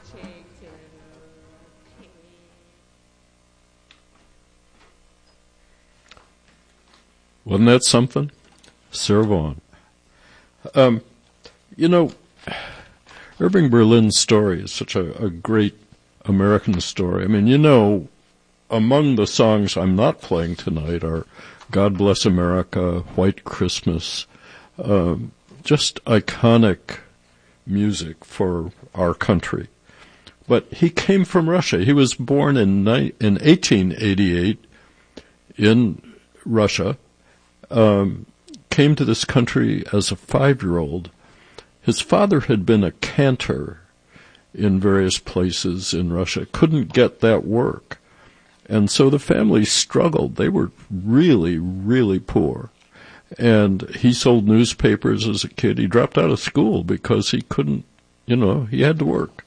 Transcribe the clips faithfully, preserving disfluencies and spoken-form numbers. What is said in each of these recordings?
Wasn't that something? Sarah Vaughan. Um, you know, Irving Berlin's story is such a, a great American story. I mean, you know, among the songs I'm not playing tonight are God Bless America, White Christmas, um, just iconic music for our country. But he came from Russia. He was born in ni- in eighteen eighty-eight in Russia, um, came to this country as a five-year-old. His father had been a cantor in various places in Russia, couldn't get that work. And so the family struggled. They were really, really poor. And he sold newspapers as a kid. He dropped out of school because he couldn't, you know, he had to work.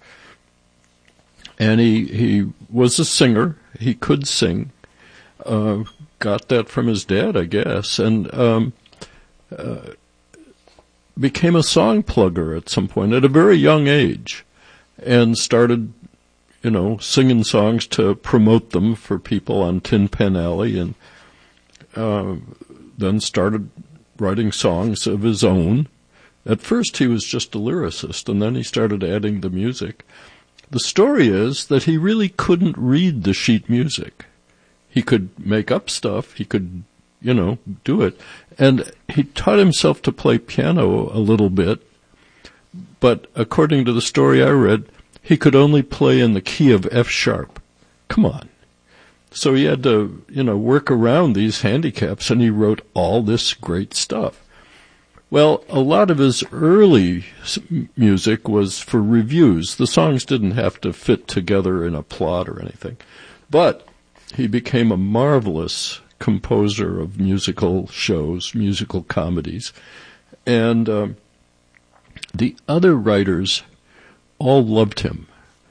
And he, he was a singer. He could sing. Uh, got that from his dad, I guess. And, um, uh, became a song plugger at some point at a very young age and started, you know, singing songs to promote them for people on Tin Pan Alley, and uh, then started writing songs of his own. At first he was just a lyricist, and then he started adding the music. The story is that he really couldn't read the sheet music. He could make up stuff, he could, you know, do it. And he taught himself to play piano a little bit, but according to the story I read, he could only play in the key of F sharp. Come on. So he had to, you know, work around these handicaps, and he wrote all this great stuff. Well, a lot of his early music was for reviews. The songs didn't have to fit together in a plot or anything. But he became a marvelous composer of musical shows, musical comedies. And um, the other writers all loved him.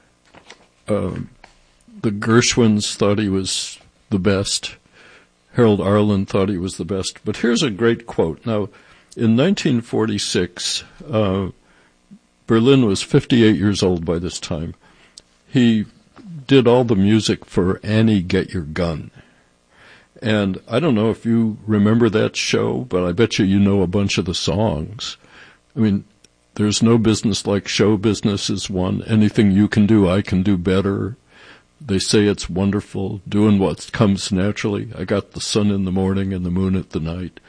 Uh, the Gershwins thought he was the best. Harold Arlen thought he was the best. But here's a great quote. Now, in nineteen forty-six, uh, Berlin was fifty-eight years old by this time. He did all the music for Annie Get Your Gun. And I don't know if you remember that show, but I bet you you know a bunch of the songs. I mean, There's No Business Like Show Business is one. Anything You Can Do, I Can Do Better. They Say It's Wonderful. Doing What Comes Naturally. I Got the Sun in the Morning and the Moon at the Night.